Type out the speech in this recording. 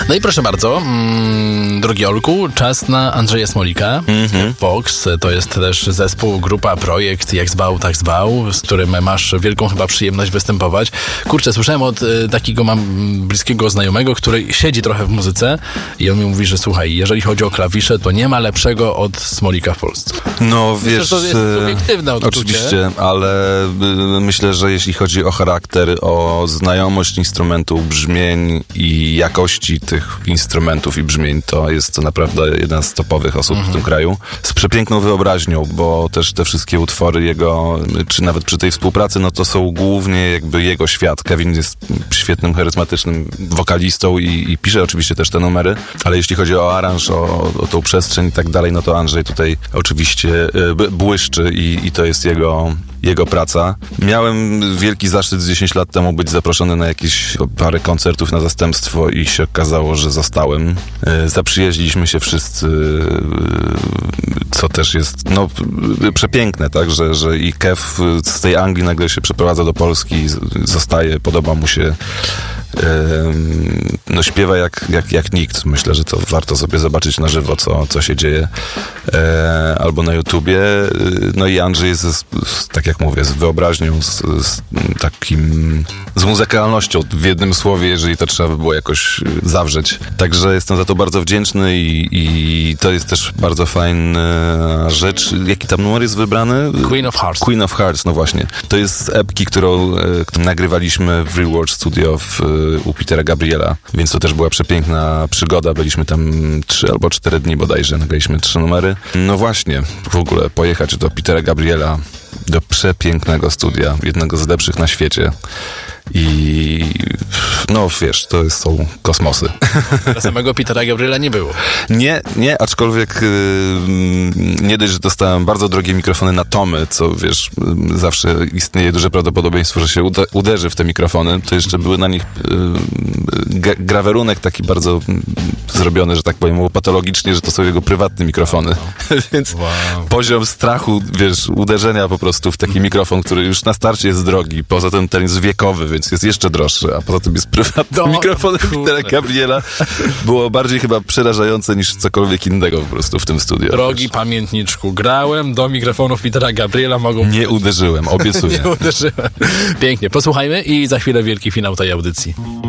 No i proszę bardzo, drogi Olku, czas na Andrzeja Smolika. Vox to jest też zespół, grupa, projekt, jak zwał, tak zwał, z którym masz wielką chyba przyjemność występować. Kurczę, słyszałem od takiego mam bliskiego znajomego, który siedzi trochę w muzyce i on mi mówi, że słuchaj, jeżeli chodzi o klawisze, to nie ma lepszego od Smolika w Polsce. No wiesz, myślę, że to jest subiektywne odczucie. Oczywiście, ale myślę, że jeśli chodzi o charakter, o znajomość instrumentów, brzmień i jakości tych instrumentów i brzmień, to jest to naprawdę jedna z topowych osób w tym kraju. Z przepiękną wyobraźnią, bo też te wszystkie utwory jego, czy nawet przy tej współpracy, no to są głównie jakby jego świat. Kevin jest świetnym, charyzmatycznym wokalistą i pisze oczywiście też te numery, ale jeśli chodzi o aranż, o tą przestrzeń i tak dalej, no to Andrzej tutaj oczywiście błyszczy i to jest jego praca. Miałem wielki zaszczyt 10 lat temu być zaproszony na jakieś parę koncertów na zastępstwo i się okazało, że zostałem. Zaprzyjaźniliśmy się wszyscy, co też jest przepiękne, tak, że i Kev z tej Anglii nagle się przeprowadza do Polski, zostaje, podoba mu się, śpiewa jak nikt. Myślę, że to warto sobie zobaczyć na żywo, co się dzieje, albo na YouTubie. No i Andrzej jest, tak jak mówię, z wyobraźnią, z muzykalnością w jednym słowie, jeżeli to trzeba by było jakoś zawrzeć. Także jestem za to bardzo wdzięczny i to jest też bardzo fajna rzecz. Jaki tam numer jest wybrany? Queen of Hearts. Queen of Hearts, no właśnie. To jest z epki, którą nagrywaliśmy w Real World Studio u Petera Gabriela, więc to też była przepiękna przygoda. Byliśmy tam 3 albo 4 dni bodajże, nagraliśmy 3 numery. No właśnie, w ogóle pojechać do Petera Gabriela, do przepięknego studia, jednego z lepszych na świecie. I wiesz, to są kosmosy. Samego Petera Gabriela nie było. Nie, aczkolwiek nie dość, że dostałem bardzo drogie mikrofony na tomy, co wiesz, zawsze istnieje duże prawdopodobieństwo, że się uderzy w te mikrofony, to jeszcze były na nich grawerunek taki bardzo zrobiony, że tak powiem, patologicznie, że to są jego prywatne mikrofony. Więc poziom strachu, wiesz, uderzenia po prostu w taki mikrofon, który już na starcie jest drogi, poza tym ten jest wiekowy, więc jest jeszcze droższy, a poza tym jest prywatny mikrofon Petera Gabriela, było bardziej chyba przerażające niż cokolwiek innego po prostu w tym studiu. Drogi pamiętniczku, grałem do mikrofonów Petera Gabriela, mogą... Nie uderzyłem, obiecuję. Nie uderzyłem. Pięknie, posłuchajmy i za chwilę wielki finał tej audycji.